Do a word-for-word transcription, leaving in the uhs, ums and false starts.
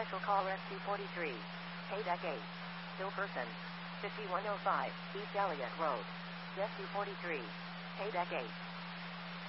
Commercial call S C forty-three. Payback eight. Still person. fifty-one oh five, East Elliott Road. S C forty-three. Payback eight.